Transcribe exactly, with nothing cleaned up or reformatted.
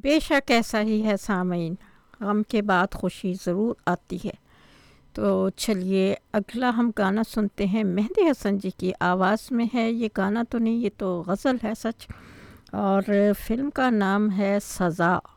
बेशक ऐसा ही है सामीन, गम के बाद खुशी ज़रूर आती है। तो चलिए अगला हम गाना सुनते हैं, मेहंदी हसन जी की आवाज़ में है ये गाना, तो नहीं ये तो गज़ल है सच, और फिल्म का नाम है सज़ा।